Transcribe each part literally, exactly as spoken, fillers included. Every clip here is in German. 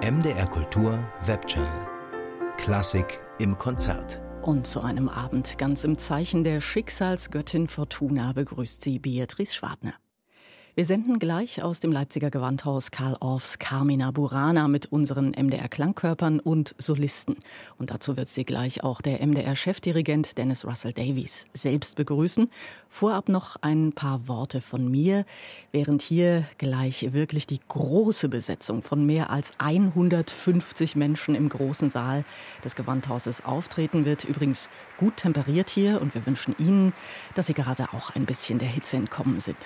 M D R Kultur Webchannel. Klassik im Konzert. Und zu einem Abend ganz im Zeichen der Schicksalsgöttin Fortuna begrüßt sie Beatrice Schwartner. Wir senden gleich aus dem Leipziger Gewandhaus Carl Orffs Carmina Burana mit unseren M D R-Klangkörpern und Solisten. Und dazu wird sie gleich auch der M D R-Chefdirigent Dennis Russell Davies selbst begrüßen. Vorab noch ein paar Worte von mir, während hier gleich wirklich die große Besetzung von mehr als hundertfünfzig Menschen im großen Saal des Gewandhauses auftreten wird. Übrigens gut temperiert hier und wir wünschen Ihnen, dass Sie gerade auch ein bisschen der Hitze entkommen sind.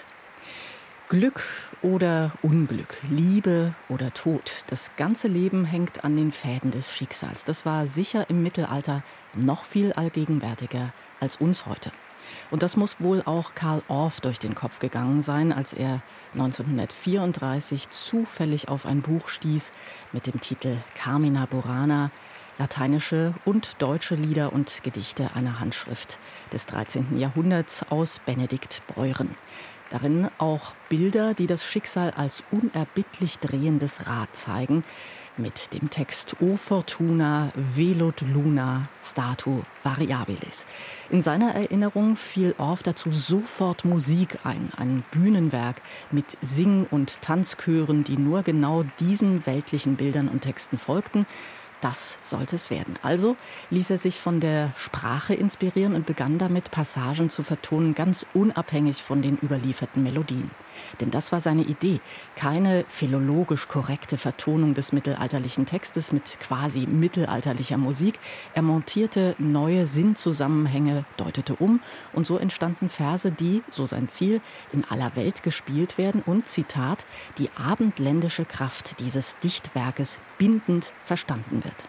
Glück oder Unglück, Liebe oder Tod, das ganze Leben hängt an den Fäden des Schicksals. Das war sicher im Mittelalter noch viel allgegenwärtiger als uns heute. Und das muss wohl auch Carl Orff durch den Kopf gegangen sein, als er neunzehnhundertvierunddreißig zufällig auf ein Buch stieß mit dem Titel Carmina Burana, lateinische und deutsche Lieder und Gedichte einer Handschrift des dreizehnten Jahrhunderts aus Benedikt Beuren. Darin auch Bilder, die das Schicksal als unerbittlich drehendes Rad zeigen, mit dem Text O Fortuna, velut luna, statu variabilis. In seiner Erinnerung fiel Orff dazu sofort Musik ein, ein Bühnenwerk mit Sing- und Tanzchören, die nur genau diesen weltlichen Bildern und Texten folgten. Das sollte es werden. Also ließ er sich von der Sprache inspirieren und begann damit, Passagen zu vertonen, ganz unabhängig von den überlieferten Melodien. Denn das war seine Idee. Keine philologisch korrekte Vertonung des mittelalterlichen Textes mit quasi mittelalterlicher Musik. Er montierte neue Sinnzusammenhänge, deutete um und so entstanden Verse, die, so sein Ziel, in aller Welt gespielt werden und, Zitat, die abendländische Kraft dieses Dichtwerkes bindend verstanden wird.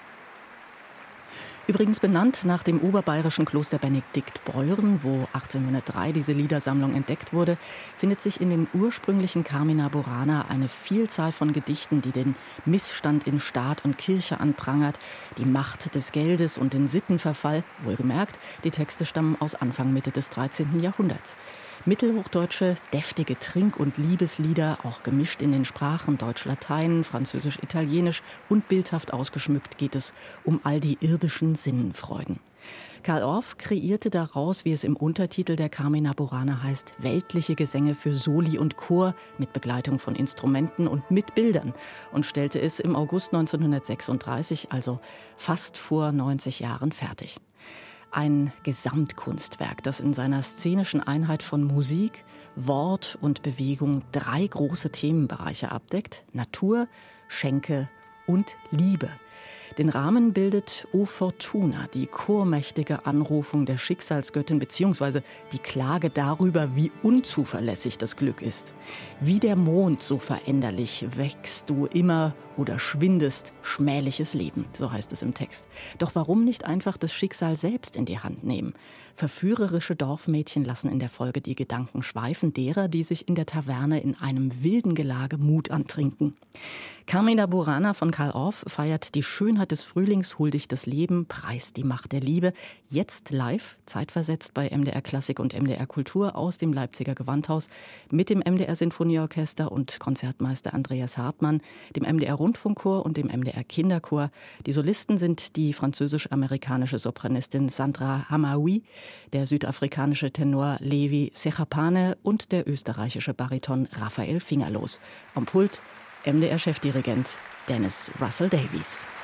Übrigens benannt nach dem oberbayerischen Kloster Benedikt Beuren, wo achtzehnhundertdrei diese Liedersammlung entdeckt wurde, findet sich in den ursprünglichen Carmina Burana eine Vielzahl von Gedichten, die den Missstand in Staat und Kirche anprangert, die Macht des Geldes und den Sittenverfall. Wohlgemerkt, die Texte stammen aus Anfang Mitte des dreizehnten Jahrhunderts. Mittelhochdeutsche, deftige Trink- und Liebeslieder, auch gemischt in den Sprachen Deutsch-Latein, Französisch-Italienisch und bildhaft ausgeschmückt geht es um all die irdischen Sinnenfreuden. Carl Orff kreierte daraus, wie es im Untertitel der Carmina Burana heißt, weltliche Gesänge für Soli und Chor mit Begleitung von Instrumenten und mit Bildern und stellte es im August neunzehnhundertsechsunddreißig, also fast vor neunzig Jahren, fertig. Ein Gesamtkunstwerk, das in seiner szenischen Einheit von Musik, Wort und Bewegung drei große Themenbereiche abdeckt: Natur, Schenke und Liebe. Den Rahmen bildet O Fortuna, die chormächtige Anrufung der Schicksalsgöttin bzw. die Klage darüber, wie unzuverlässig das Glück ist. Wie der Mond so veränderlich wächst du immer oder schwindest schmähliches Leben, so heißt es im Text. Doch warum nicht einfach das Schicksal selbst in die Hand nehmen? Verführerische Dorfmädchen lassen in der Folge die Gedanken schweifen derer, die sich in der Taverne in einem wilden Gelage Mut antrinken. Carmina Burana von Carl Orff feiert die Schönheit des Frühlings, huldigt das Leben, preist die Macht der Liebe. Jetzt live, zeitversetzt bei M D R Klassik und M D R Kultur aus dem Leipziger Gewandhaus mit dem M D R Sinfonieorchester und Konzertmeister Andreas Hartmann, dem M D R Rundfunkchor und dem M D R Kinderchor. Die Solisten sind die französisch-amerikanische Sopranistin Sandra Hamaoui, der südafrikanische Tenor Levi Sechapane und der österreichische Bariton Raphael Fingerlos. Am Pult M D R-Chefdirigent Dennis Russell Davies.